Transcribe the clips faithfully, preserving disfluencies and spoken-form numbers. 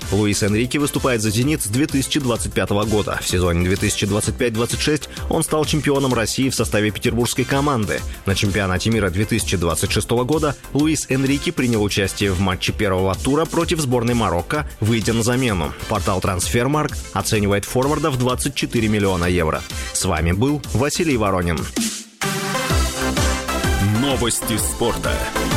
Луис Энрике выступает за «Зенит» с две тысячи двадцать пятого года. В сезоне две тысячи двадцать пять двадцать шесть он стал чемпионом России в составе петербургской команды. На чемпионате мира две тысячи двадцать шестого года Луис Энрике принял участие в матче первого тура против сборной Марокко, выйдя на замену. Портал «Трансфермаркт» оценивает форварда в двадцать четыре миллиона евро. С вами был Василий Воронин. Новости спорта.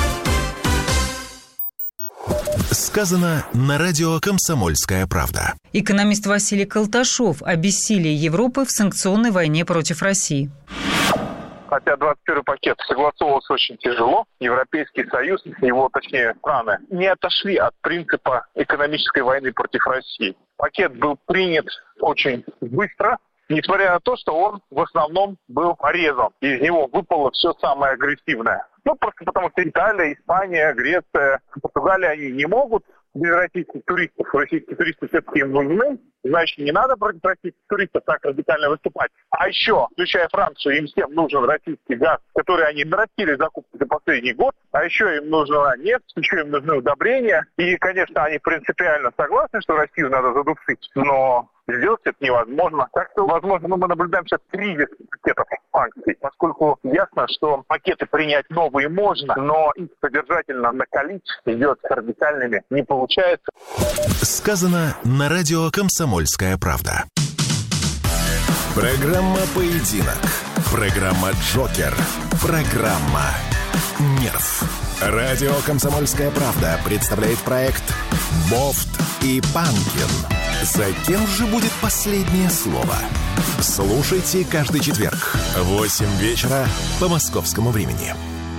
Сказано на радио «Комсомольская правда». Экономист Василий Колташов о бессилии Европы в санкционной войне против России. Хотя двадцать первый пакет согласовывался очень тяжело, Европейский Союз, его, точнее, страны, не отошли от принципа экономической войны против России. Пакет был принят очень быстро, несмотря на то, что он в основном был порезан. Из него выпало все самое агрессивное. Ну, просто потому что Италия, Испания, Греция, Португалия, они не могут без российских туристов. Российские туристы все-таки им нужны. Значит, не надо против российских туристов так радикально выступать. А еще, включая Францию, им всем нужен российский газ, который они нарастили закупки за последний год. А еще им нужна нефть, еще им нужны удобрения. И, конечно, они принципиально согласны, что Россию надо задушить. Но сделать это невозможно. Так что, возможно, мы наблюдаем сейчас кризис пакетов санкций, поскольку ясно, что пакеты принять новые можно, но их содержательно накалить, сделать радикальными не получается. Сказано на радио «Комсомольская правда». Программа «Поединок». Программа «Джокер». Программа «Нерв». Радио «Комсомольская правда» представляет проект «Бофт и Панкин». За кем же будет последнее слово? Слушайте каждый четверг в восемь вечера по московскому времени.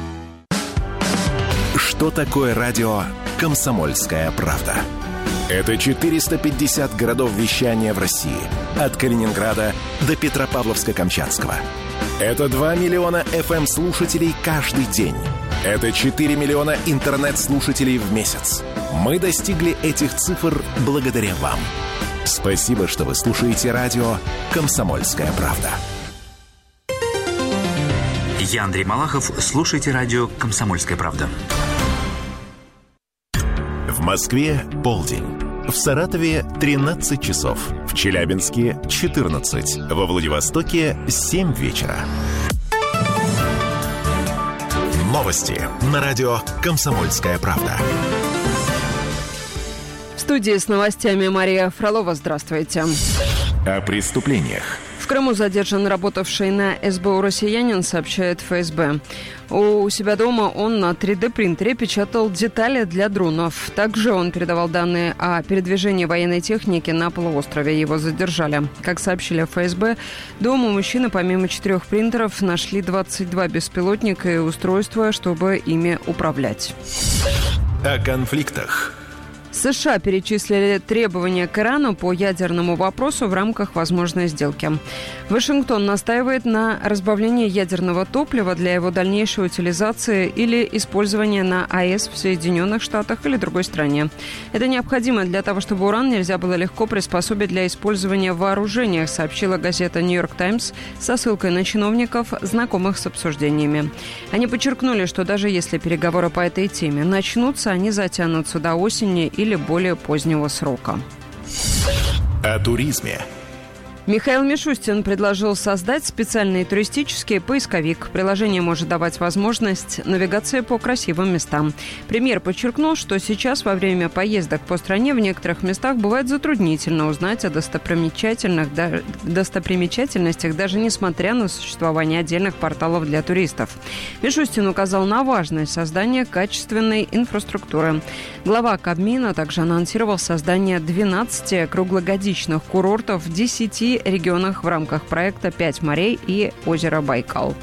Что такое радио «Комсомольская правда»? Это четыреста пятьдесят городов вещания в России. От Калининграда до Петропавловска-Камчатского. Это два миллиона эф эм-слушателей каждый день. Это четыре миллиона интернет-слушателей в месяц. Мы достигли этих цифр благодаря вам. Спасибо, что вы слушаете радио «Комсомольская правда». Я Андрей Малахов. Слушайте радио «Комсомольская правда». В Москве полдень. В Саратове тринадцать часов. В Челябинске четырнадцать. Во Владивостоке семь вечера. Новости на радио «Комсомольская правда». В студии с новостями Мария Фролова. Здравствуйте. О преступлениях. В Крыму задержан работавший на эс бэ у россиянин, сообщает эф эс бэ. У себя дома он на три дэ принтере печатал детали для дронов. Также он передавал данные о передвижении военной техники на полуострове. Его задержали. Как сообщили эф эс бэ, дома у мужчины помимо четырех принтеров нашли двадцать два беспилотника и устройства, чтобы ими управлять. О конфликтах. США перечислили требования к Ирану по ядерному вопросу в рамках возможной сделки. Вашингтон настаивает на разбавлении ядерного топлива для его дальнейшей утилизации или использования на а э с в Соединенных Штатах или другой стране. Это необходимо для того, чтобы уран нельзя было легко приспособить для использования в вооружениях, сообщила газета «Нью-Йорк Таймс» со ссылкой на чиновников, знакомых с обсуждениями. Они подчеркнули, что даже если переговоры по этой теме начнутся, они затянутся до осени или более позднего срока. О туризме. Михаил Мишустин предложил создать специальный туристический поисковик. Приложение может давать возможность навигации по красивым местам. Премьер подчеркнул, что сейчас во время поездок по стране в некоторых местах бывает затруднительно узнать о достопримечательных, да, достопримечательностях, даже несмотря на существование отдельных порталов для туристов. Мишустин указал на важность создания качественной инфраструктуры. Глава Кабмина также анонсировал создание двенадцати круглогодичных курортов в десяти регионах в рамках проекта «Пять морей» и озеро Байкал.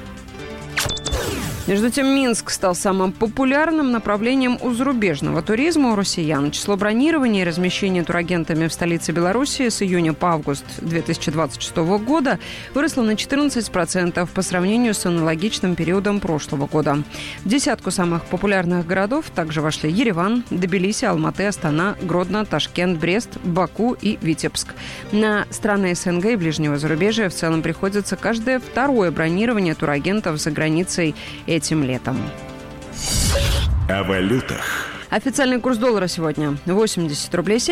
Между тем, Минск стал самым популярным направлением у зарубежного туризма у россиян. Число бронирований и размещения турагентами в столице Беларуси с июня по август две тысячи двадцать шестого года выросло на четырнадцать процентов по сравнению с аналогичным периодом прошлого года. В десятку самых популярных городов также вошли Ереван, Тбилиси, Алматы, Астана, Гродно, Ташкент, Брест, Баку и Витебск. На страны эс эн гэ и ближнего зарубежья в целом приходится каждое второе бронирование турагентов за границей этим летом. О валютах. Официальный курс доллара сегодня восемьдесят рублей